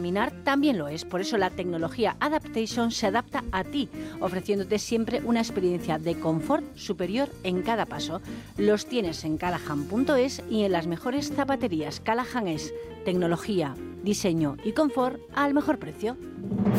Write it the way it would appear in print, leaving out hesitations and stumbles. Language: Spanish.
caminar también lo es. Por eso la tecnología Adaptation se adapta a ti, ofreciéndote siempre una experiencia de confort superior en cada paso. Los tienes en Callahan.es y en las mejores zapaterías. Callahan es tecnología, diseño y confort al mejor precio.